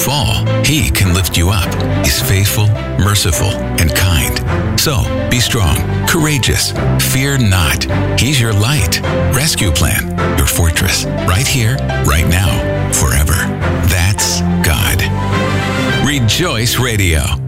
fall, He can lift you up. He's faithful, merciful, and kind. So, be strong, courageous, fear not. He's your light, rescue plan, your fortress, right here, right now, forever. That's God. Rejoice Radio.